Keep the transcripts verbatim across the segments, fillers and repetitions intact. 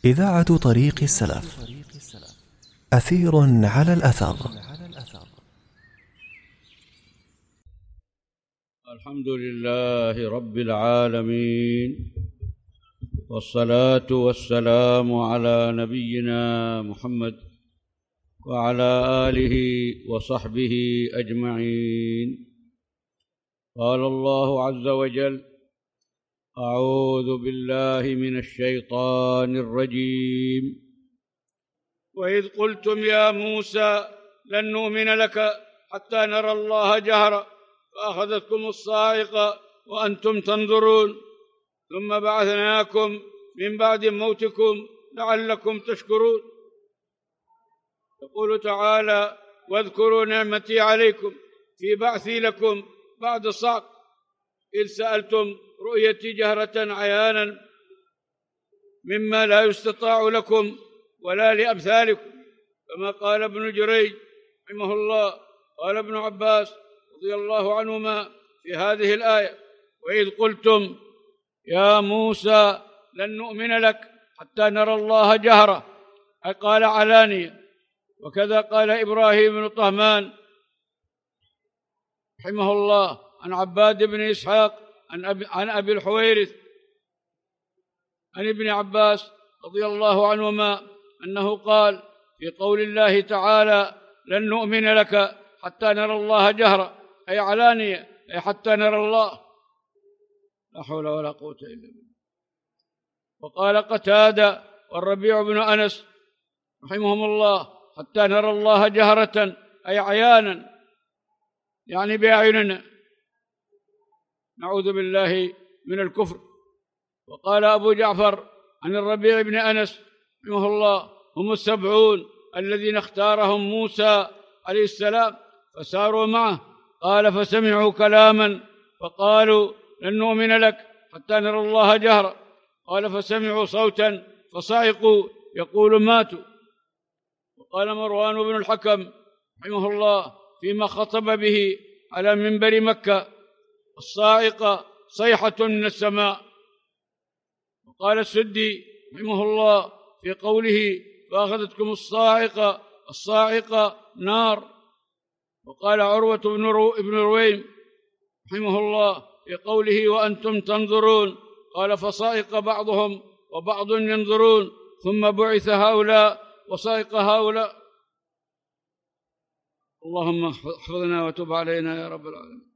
إذاعة طريق السلف، أثير على الأثر. الحمد لله رب العالمين، والصلاة والسلام على نبينا محمد وعلى آله وصحبه أجمعين. قال الله عز وجل: أعوذ بالله من الشيطان الرجيم. وإذ قلتم يا موسى لن نؤمن لك حتى نرى الله جهرا فأخذتكم الصاعقة وأنتم تنظرون ثم بعثناكم من بعد موتكم لعلكم تشكرون. يقول تعالى: واذكروا نعمتي عليكم في بعثي لكم بعد صعق إذ سألتم رؤيتي جهرة عيانا مما لا يستطاع لكم ولا لأمثالكم، كما قال ابن جريج رحمه الله. قال ابن عباس رضي الله عنهما في هذه الآية: وإذ قلتم يا موسى لن نؤمن لك حتى نرى الله جهرة، أي قال علانية. وكذا قال إبراهيم بن طهمان رحمه الله عن عباد بن إسحاق عن أبي, عن أبي الحويرث عن ابن عباس رضي الله عنهما أنه قال في قول الله تعالى: لن نؤمن لك حتى نرى الله جهرا، أي علانية، أي حتى نرى الله. لا حول ولا قوة إلا بالله. وقال قتادة والربيع بن أنس رحمهم الله: حتى نرى الله جهرة، أي عيانا، يعني بأعيننا، نعوذ بالله من الكفر. وقال أبو جعفر عن الربيع بن أنس رحمه الله: هم السبعون الذين اختارهم موسى عليه السلام فساروا معه. قال: فسمعوا كلاما فقالوا لن نؤمن لك حتى نرى الله جهرا. قال: فسمعوا صوتا فصعقوا يقول ماتوا. وقال مروان بن الحكم رحمه الله فيما خطب به على منبر مكة: الصاعقة صيحة من السماء. وقال السدي رحمه الله في قوله: فأخذتكم الصاعقة، الصاعقة نار. وقال عروة بن رو ابن رويم رحمه الله في قوله: وأنتم تنظرون، قال: فصائق بعضهم وبعض ينظرون ثم بعث هؤلاء وصائق هؤلاء. اللهم احفظنا وتب علينا يا رب العالمين.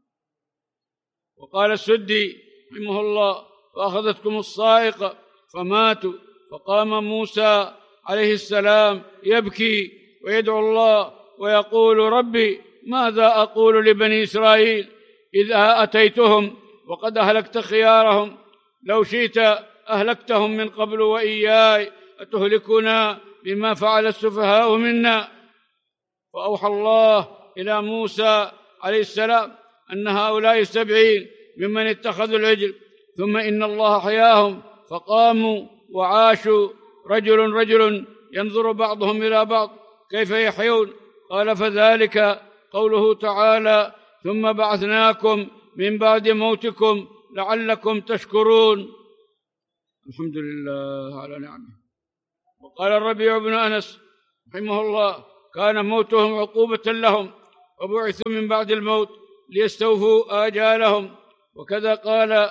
وقال السدي رحمه الله: فأخذتكم الصاعقة فماتوا، فقام موسى عليه السلام يبكي ويدعو الله ويقول: ربي ماذا أقول لبني إسرائيل إذا أتيتهم وقد أهلكت خيارهم؟ لو شئت أهلكتهم من قبل وإياي، أتهلكنا بما فعل السفهاء منا؟ فأوحى الله إلى موسى عليه السلام أن هؤلاء السبعين ممن اتخذوا العجل، ثم إن الله حياهم فقاموا وعاشوا رجل رجل ينظر بعضهم إلى بعض كيف يحيون. قال: فذلك قوله تعالى: ثم بعثناكم من بعد موتكم لعلكم تشكرون. الحمد لله على نعمه. وقال الربيع بن أنس رحمه الله: كان موتهم عقوبة لهم وبعثوا من بعد الموت ليستوفوا آجالهم. وكذا قال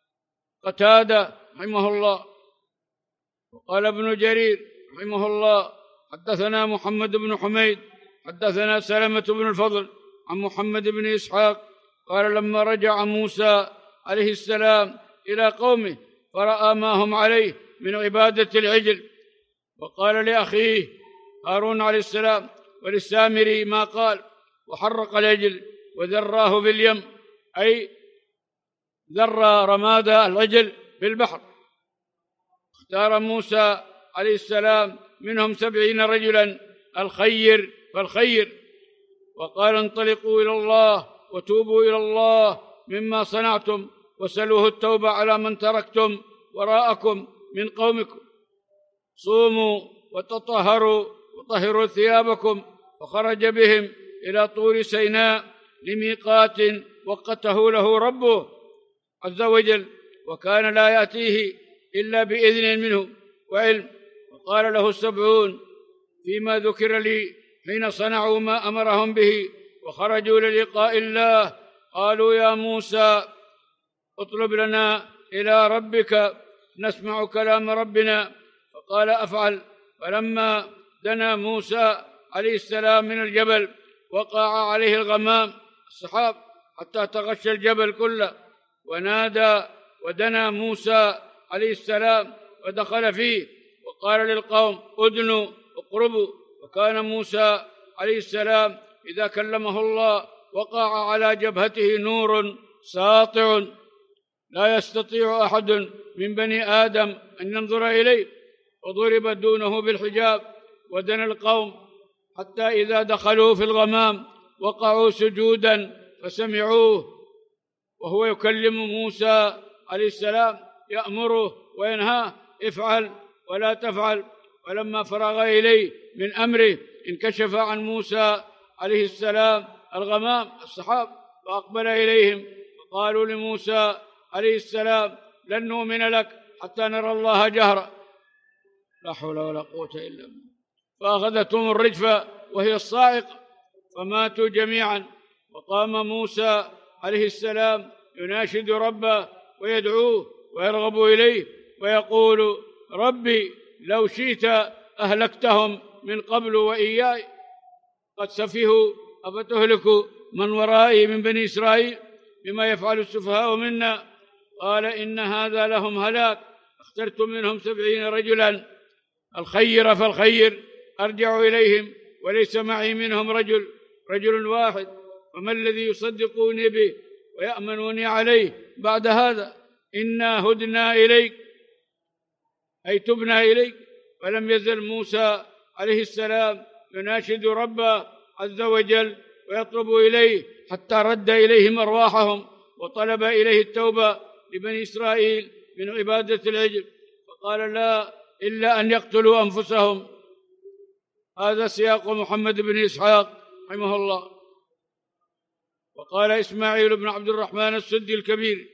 قتادة رحمه الله. وقال ابن جرير رحمه الله: حدثنا محمد بن حميد حدثنا سلمة بن الفضل عن محمد بن إسحاق قال: لما رجع موسى عليه السلام إلى قومه فرأى ما هم عليه من عبادة العجل، وقال لأخيه هارون عليه السلام وللسامري ما قال، وحرق العجل وذراه في اليم، أي ذر رماد العجل في البحر. اختار موسى عليه السلام منهم سبعين رجلا الخير فالخير، وقال: انطلقوا إلى الله وتوبوا إلى الله مما صنعتم وسلوه التوبة على من تركتم وراءكم من قومكم. صوموا وتطهروا وطهروا ثيابكم. فخرج بهم إلى طور سيناء لميقات وقته له ربه عز وجل، وكان لا يأتيه إلا بإذن منه وعلم. وقال له السبعون فيما ذكر لي حين صنعوا ما أمرهم به وخرجوا للقاء الله، قالوا يا موسى اطلب لنا إلى ربك نسمع كلام ربنا، فقال أفعل. فلما دنا موسى عليه السلام من الجبل وقع عليه الغمام السحاب حتى تغشى الجبل كله، ونادى ودنا موسى عليه السلام ودخل فيه وقال للقوم ادنوا اقربوا. وكان موسى عليه السلام إذا كلمه الله وقع على جبهته نور ساطع لا يستطيع أحد من بني آدم أن ينظر إليه، وضرب دونه بالحجاب. ودنا القوم حتى إذا دخلوا في الغمام وقعوا سجودا فسمعوه وهو يكلم موسى عليه السلام يأمره وينهاه افعل ولا تفعل. ولما فرغ إليه من أمره انكشف عن موسى عليه السلام الغمام السحاب فأقبل إليهم، وقالوا لموسى عليه السلام لن نؤمن لك حتى نرى الله جهرا. لا حول ولا قوة إلا بالله. فأخذتهم الرجفة وهي الصاعقة فماتوا جميعا. وقام موسى عليه السلام يناشد ربه ويدعوه ويرغب إليه ويقول ربي لو شئت أهلكتهم من قبل وإياي، قد سفهوا أفتهلك من ورائي من بني إسرائيل بما يفعل السفهاء منا. قال إن هذا لهم هلاك، اخترت منهم سبعين رجلا الخير فالخير أرجع إليهم وليس معي منهم رجل رجل واحد، فما الذي يصدقوني به ويأمنوني عليه بعد هذا؟ إنا هدنا إليك أي تبنا إليك. فلم يزل موسى عليه السلام يناشد ربه عز وجل ويطلب إليه حتى رد إليهم أرواحهم وطلب إليه التوبة لبني إسرائيل من عبادة العجل، فقال لا إلا أن يقتلوا أنفسهم. هذا سياق محمد بن إسحاق رحمه الله. وقال إسماعيل بن عبد الرحمن السدي الكبير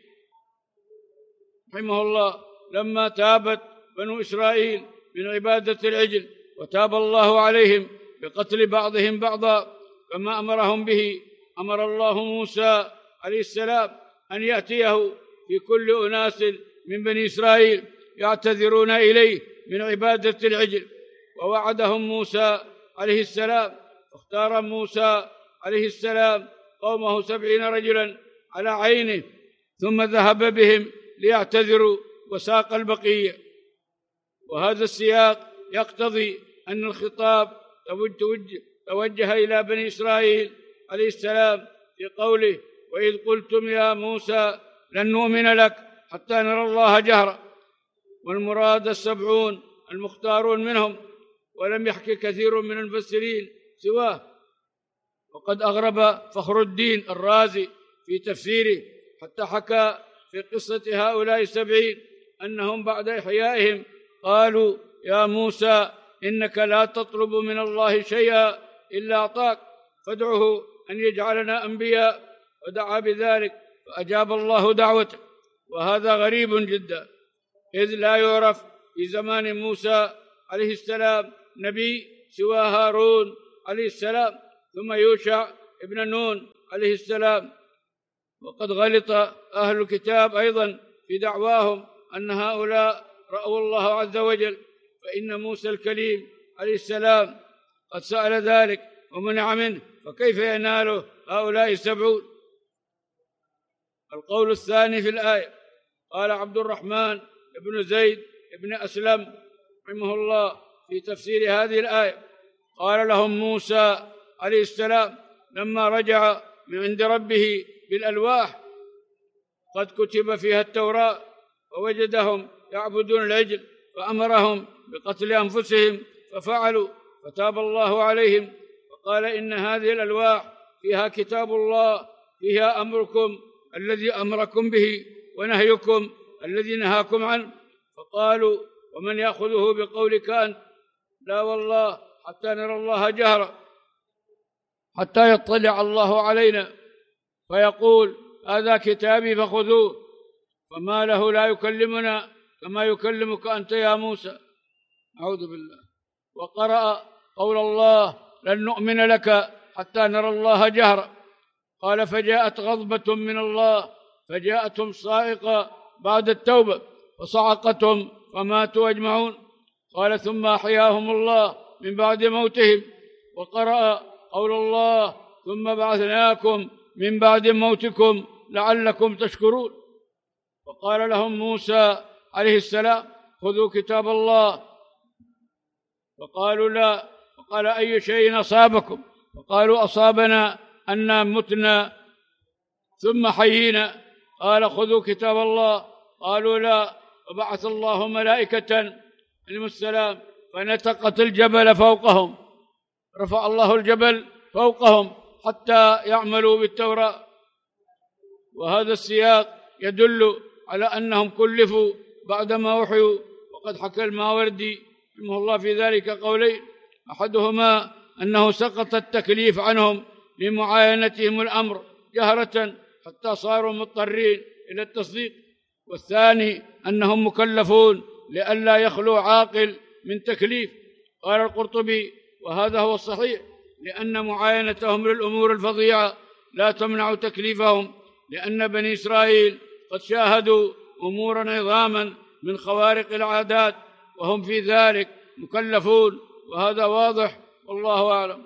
رحمه الله لما تابت بنو إسرائيل من عبادة العجل وتاب الله عليهم بقتل بعضهم بعضا كما أمرهم به، أمر الله موسى عليه السلام أن يأتيه في كل أناس من بني إسرائيل يعتذرون إليه من عبادة العجل، ووعدهم موسى عليه السلام. فاختار موسى عليه السلام قومه سبعين رجلا على عينه ثم ذهب بهم ليعتذروا وساق البقية. وهذا السياق يقتضي أن الخطاب توجه إلى بني إسرائيل عليه السلام في قوله وإذ قلتم يا موسى لن نؤمن لك حتى نرى الله جهرا، والمراد السبعون المختارون منهم، ولم يحكي كثير من المفسرين سواه. وقد أغرب فخر الدين الرازي في تفسيره حتى حكى في قصة هؤلاء السبعين أنهم بعد إحيائهم قالوا يا موسى إنك لا تطلب من الله شيئا إلا أعطاك فادعه أن يجعلنا أنبياء، ودعا بذلك فأجاب الله دعوته. وهذا غريب جدا، إذ لا يعرف في زمان موسى عليه السلام نبي سوى هارون عليه السلام ثم يوشع ابن نون عليه السلام. وقد غلط أهل الكتاب أيضا في دعواهم أن هؤلاء رأوا الله عز وجل، فإن موسى الكليم عليه السلام قد سأل ذلك ومنع منه، فكيف يناله هؤلاء السبعون؟ القول الثاني في الآية قال عبد الرحمن بن زيد بن أسلم رحمه الله في تفسير هذه الآية قال لهم موسى عليه السلام لما رجع من عند ربه بالألواح قد كتب فيها التوراة ووجدهم يعبدون العجل فأمرهم بقتل أنفسهم ففعلوا، فتاب الله عليهم وقال إن هذه الألواح فيها كتاب الله فيها أمركم الذي أمركم به ونهيكم الذي نهاكم عنه. فقالوا ومن يأخذه بقولك أنت؟ لا والله حتى نرى الله جهرا، حتى يطلع الله علينا فيقول هذا كتابي فخذوه، فما له لا يكلمنا كما يكلمك أنت يا موسى. أعوذ بالله. وقرأ قول الله: لن نؤمن لك حتى نرى الله جهرا. قال: فجاءت غضبة من الله فجاءتهم صاعقة بعد التوبة فصعقتهم فماتوا أجمعون. قال: ثم أحياهم الله من بعد موتهم. وقرأ قول الله: ثم بعثناكم من بعد موتكم لعلكم تشكرون. وقال لهم موسى عليه السلام: خذوا كتاب الله. فقالوا: لا. فقال: أي شيء أصابكم؟ فقالوا: أصابنا أننا متنا ثم حيينا. قال: خذوا كتاب الله. قالوا: لا. فبعث الله ملائكة عليهم السلام فنتقت الجبل فوقهم، رفع الله الجبل فوقهم حتى يعملوا بالتوراة. وهذا السياق يدل على أنهم كلفوا بعدما وحيوا. وقد حكى الماوردي رحمه الله في ذلك قولين: أحدهما أنه سقط التكليف عنهم لمعاينتهم الأمر جهرة حتى صاروا مضطرين إلى التصديق، والثاني أنهم مكلفون لئلا يخلو عاقل من تكليف. قال القرطبي: وهذا هو الصحيح، لأن معاينتهم للأمور الفظيعة لا تمنع تكليفهم، لأن بني إسرائيل قد شاهدوا أمورا عظاما من خوارق العادات وهم في ذلك مكلفون، وهذا واضح والله أعلم.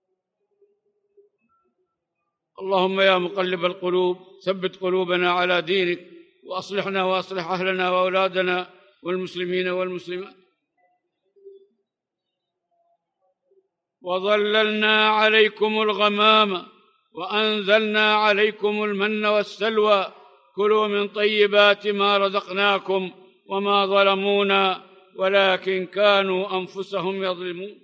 اللهم يا مقلب القلوب ثبت قلوبنا على دينك، وأصلحنا وأصلح أهلنا وأولادنا والمسلمين والمسلمات. وظللنا عليكم الغمام وأنزلنا عليكم المن والسلوى كلوا من طيبات ما رزقناكم وما ظلمونا ولكن كانوا أنفسهم يظلمون.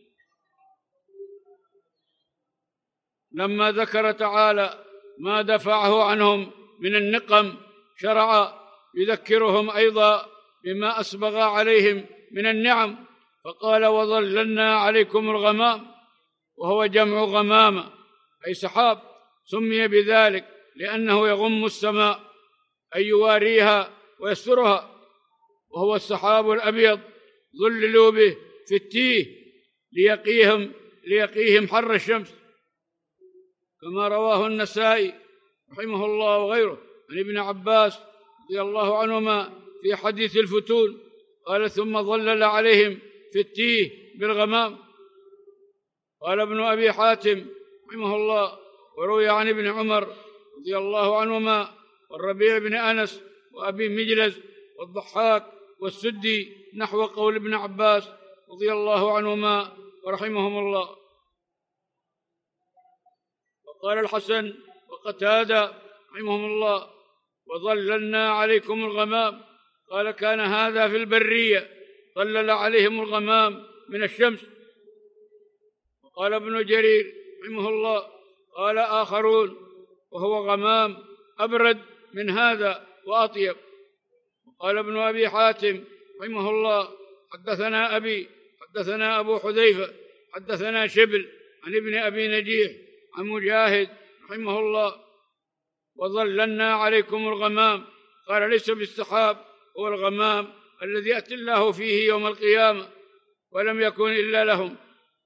لما ذكر تعالى ما دفعه عنهم من النقم شرع يذكرهم أيضا بما أسبغ عليهم من النعم، فقال: وظللنا عليكم الغمام، وهو جمع غمامة أي سحاب، سمي بذلك لأنه يغم السماء أي يواريها ويسترها، وهو السحاب الأبيض ظللوا به في التيه ليقيهم, ليقيهم حر الشمس، كما رواه النسائي رحمه الله وغيره عن ابن عباس رضي الله عنهما في حديث الفتون، قال: ثم ظلل عليهم في التيه بالغمام. قال ابن أبي حاتم رحمه الله: وروي عن ابن عمر رضي الله عنهما والربيع بن أنس وأبي مجلز والضحاك والسدي نحو قول ابن عباس رضي الله عنهما ورحمهم الله. وقال الحسن وقتادة رحمهم الله: وظللنا عليكم الغمام، قال: كان هذا في البرية، ظلل عليهم الغمام من الشمس. وقال ابن جرير رحمه الله: قال آخرون: وهو غمام أبرد من هذا وأطيب. وقال ابن أبي حاتم رحمه الله: حدثنا أبي حدثنا أبو حذيفة حدثنا شبل عن ابن أبي نجيح عن مجاهد رحمه الله: وظللنا عليكم الغمام، قال: ليس بالسحاب، هو الغمام الذي يأتي الله فيه يوم القيامة ولم يكن إلا لهم.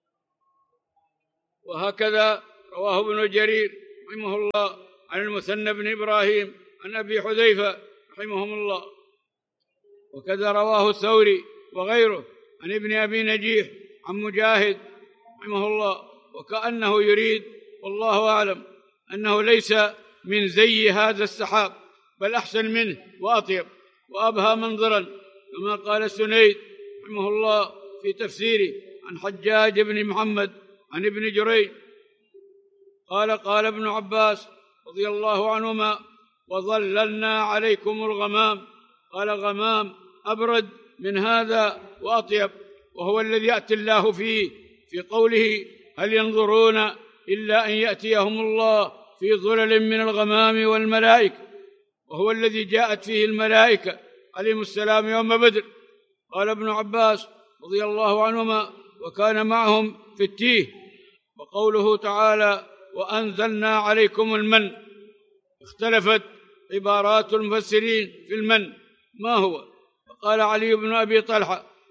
وهكذا رواه ابن جرير رحمه الله عن المثنى بن إبراهيم عن أبي حذيفة رحمهم الله. وكذا رواه الثوري وغيره عن ابن أبي نجيح عن مجاهد رحمه الله، وكأنه يريد والله أعلم أنه ليس من زي هذا السحاب، بل أحسن منه وأطيب وأبهى منظرا، كما قال السنيد رحمه الله في تفسيره عن حجاج بن محمد عن ابن جريج قال: قال ابن عباس رضي الله عنهما: وظللنا عليكم الغمام، قال: غمام أبرد من هذا وأطيب، وهو الذي يأتي الله فيه في قوله: هل ينظرون إلا أن يأتيهم الله في ظلل من الغمام والملائكة، وهو الذي جاءت فيه الملائكة عليهم السلام يوم بدر. قال ابن عباس رضي الله عنهما: وكان معهم في التيه. وقوله تعالى: وأنزلنا عليكم المن، اختلفت عبارات المفسرين في المن ما هو، فقال علي بن أبي طلحة: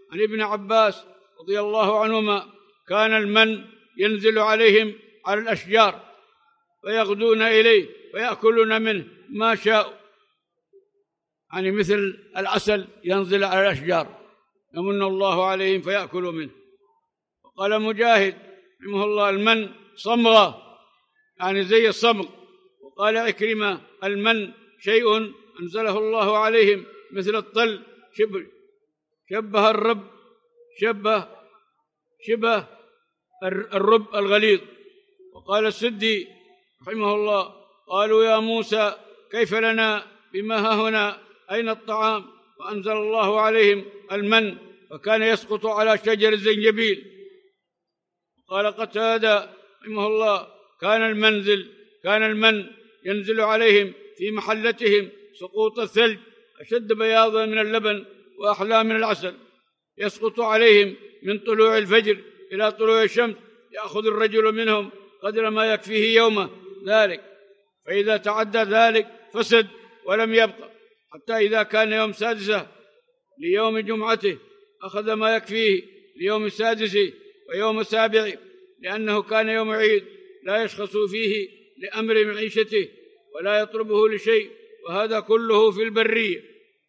عن ابن عباس رضي الله عنهما كان المن ينزل عليهم على الأشجار فيغدون إليه ويأكلون منه ما شاءوا، يعني مثل العسل ينزل على الأشجار يمن الله عليهم فيأكلوا منه. وقال مجاهد رحمه الله المن صمغة، يعني زي الصمغ. وقال عكرمة المن شيء أنزله الله عليهم مثل الطل، شبه شبه الرب شبه شبه الرب الغليظ. وقال السدي رحمه الله قالوا يا موسى كيف لنا بما هاهنا أين الطعام؟ فأنزل الله عليهم المن فكان يسقط على شجر الزنجبيل. قال قتادة رحمه الله كان المنزل كان المن ينزل عليهم في محلتهم سقوط الثلج أشد بياضا من اللبن وأحلى من العسل، يسقط عليهم من طلوع الفجر إلى طلوع الشمس، يأخذ الرجل منهم قدر ما يكفيه يومه ذلك، فإذا تعدى ذلك فسد ولم يبقى، حتى إذا كان يوم سادسة ليوم جمعته أخذ ما يكفيه ليوم السادس ويوم السابع، لأنه كان يوم عيد لا يشخص فيه لأمر معيشته ولا يطلبه لشيء، وهذا كله في البرية.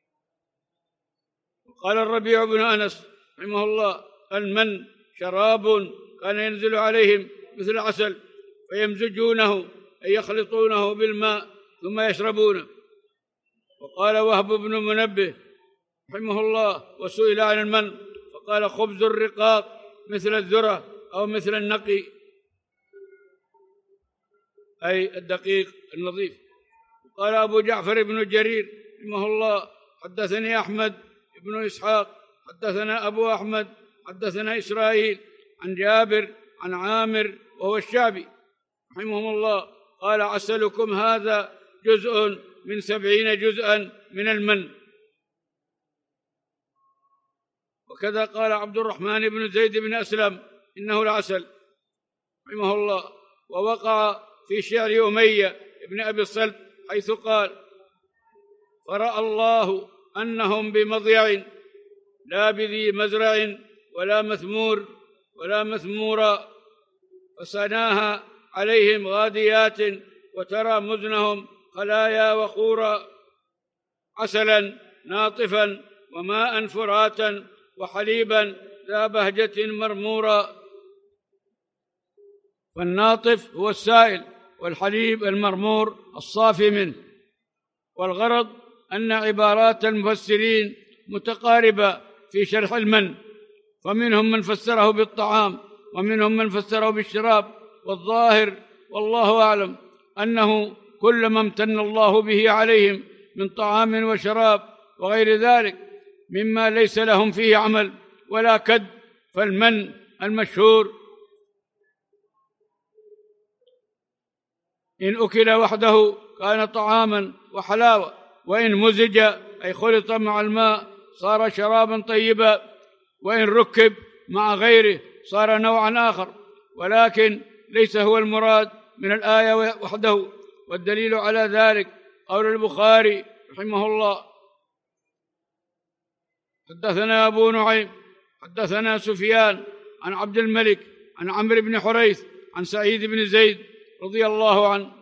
وقال الربيع بن أنس رحمه الله المن شراب كان ينزل عليهم مثل العسل فيمزجونه أي يخلطونه بالماء ثم يشربونه. وقال وهب بن منبه رحمه الله وسئل عن المن فقال خبز الرقاق مثل الذرة أو مثل النقي أي الدقيق النظيف. وقال أبو جعفر بن جرير رحمه الله حدثني أحمد بن إسحاق حدثنا أبو أحمد حدثنا إسرائيل عن جابر عن عامر وهو الشعبي رحمهم الله قال عسلكم هذا جزء من سبعين جزءا من المن. وكذا قال عبد الرحمن بن زيد بن أسلم إنه العسل رحمه الله. ووقع في شعر أمية ابن أبي الصلت حيث قال فرأى الله أنهم بمضيع لا بذي مزرع ولا مثمور ولا مثمورا فسناها عليهم غاديات وترى مزنهم خلايا وخورا عسلا ناطفا وماء فراتا وحليبا ذا بهجة مرمورا. فالناطف هو السائل والحليب المرمور الصافي منه. والغرض أن عبارات المفسرين متقاربة في شرح المن، فمنهم من فسره بالطعام ومنهم من فسره بالشراب، والظاهر والله أعلم أنه كل ما امتن الله به عليهم من طعام وشراب وغير ذلك مما ليس لهم فيه عمل ولا كد، فالمن المشهور إن أكل وحده كان طعاما وحلاوة، وإن مزج أي خلط مع الماء صار شرابا طيبا، وإن ركب مع غيره صار نوعا آخر، ولكن ليس هو المراد من الآية وحده. والدليل على ذلك قول البخاري رحمه الله حدثنا أبو نعيم حدثنا سفيان عن عبد الملك عن عمرو بن حريث عن سعيد بن زيد رضي الله عنه